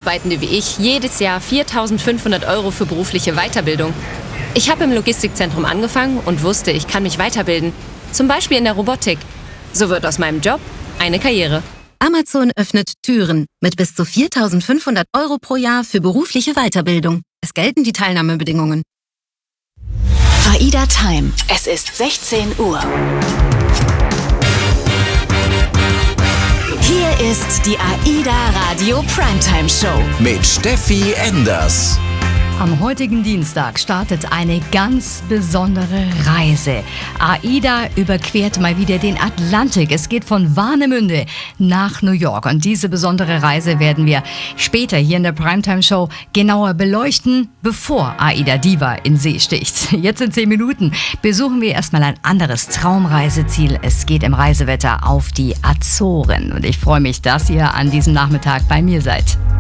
Sozialarbeitende wie ich jedes Jahr 4.500 € für berufliche Weiterbildung. Ich habe im Logistikzentrum angefangen und wusste, ich kann mich weiterbilden. Zum Beispiel in der Robotik. So wird aus meinem Job eine Karriere. Amazon öffnet Türen mit bis zu 4.500 € pro Jahr für berufliche Weiterbildung. Es gelten die Teilnahmebedingungen. AIDA Time. Es ist 16 Uhr. Hier ist die AIDA Radio Primetime Show mit Steffi Enders. Am heutigen Dienstag startet eine ganz besondere Reise. AIDA überquert mal wieder den Atlantik. Es geht von Warnemünde nach New York. Und diese besondere Reise werden wir später hier in der Primetime Show genauer beleuchten, bevor AIDA Diva in See sticht. Jetzt in 10 Minuten besuchen wir erstmal ein anderes Traumreiseziel. Es geht im Reisewetter auf die Azoren. Und ich freue mich, dass ihr an diesem Nachmittag bei mir seid.